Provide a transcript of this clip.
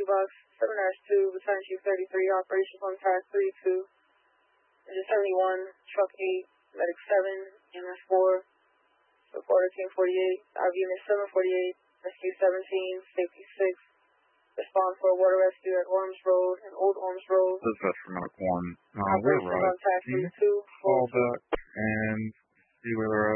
Box 7-2, Baton Chief 33, Operations on Task 32, Engine 71, Truck 8, Medic 7, EMS 4, Reporter Team 48, Unit 748, Rescue 17, Safety 6, respond for water rescue at Orms Road and Old Orms Road. This is Veteran 1. We're Operations right. on Task 32, Call back and see where we're at.